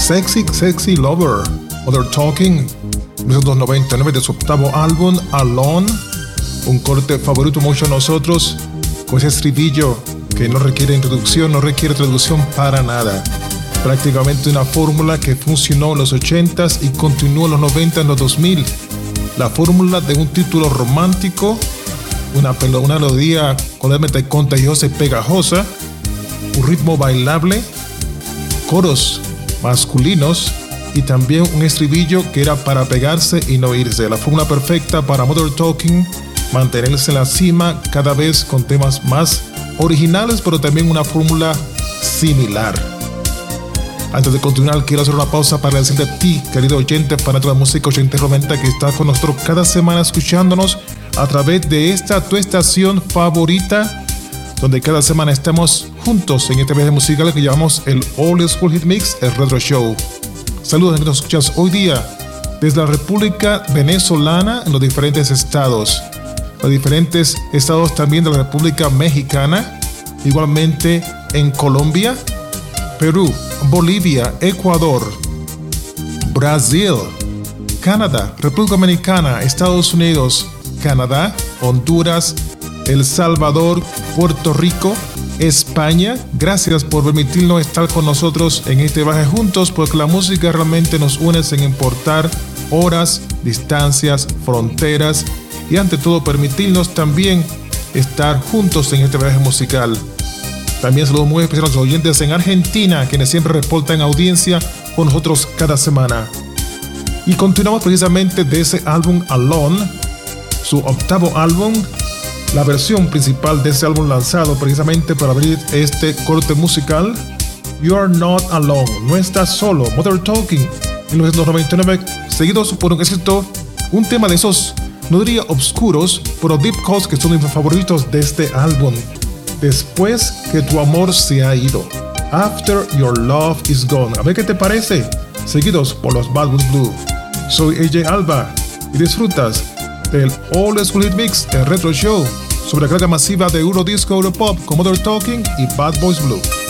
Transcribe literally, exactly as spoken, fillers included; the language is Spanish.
Sexy Sexy Lover, Mother Talking, mil novecientos noventa y nueve, de su octavo álbum Alone, un corte favorito mucho de nosotros, con ese estribillo que no requiere introducción, no requiere traducción para nada. Prácticamente una fórmula que funcionó en los ochentas y continuó en los noventa, en los dos mil. La fórmula de un título romántico, una, una melodía completamente contagiosa y pegajosa, un ritmo bailable, coros masculinos y también un estribillo que era para pegarse y no irse. La fórmula perfecta para Mother Talking, mantenerse en la cima cada vez con temas más originales, pero también una fórmula similar. Antes de continuar, quiero hacer una pausa para decirte a ti, querido oyente, fanático de la música ochenta y noventa, que está con nosotros cada semana escuchándonos a través de esta tu estación favorita, donde cada semana estamos juntos en este viaje musical que llamamos el Old School Hit Mix, el Retro Show. Saludos, que nos escuchas hoy día desde la República Venezolana, en los diferentes estados, los diferentes estados también de la República Mexicana, igualmente en Colombia, Perú, Bolivia, Ecuador, Brasil, Canadá, República Dominicana, Estados Unidos, Canadá, Honduras, El Salvador, Puerto Rico, España. Gracias por permitirnos estar con nosotros en este viaje juntos, porque la música realmente nos une sin importar horas, distancias, fronteras y ante todo permitirnos también estar juntos en este viaje musical. También saludos muy especiales a los oyentes en Argentina, quienes siempre reportan audiencia con nosotros cada semana. Y continuamos precisamente de ese álbum Alone, su octavo álbum, la versión principal de ese álbum lanzado precisamente para abrir este corte musical. You Are Not Alone, no estás solo, Mother Talking, en mil novecientos noventa y nueve, seguidos por un éxito, un tema de esos, no diría obscuros, pero deep cuts que son mis favoritos de este álbum. Después que tu amor se ha ido, After Your Love Is Gone. A ver qué te parece, seguidos por los Bad Boys Blue. Soy A J Alba y disfrutas del Old School Hit Mix, el Retro Show, sobre la carga masiva de Eurodisco, Europop con Mother Talking y Bad Boys Blue.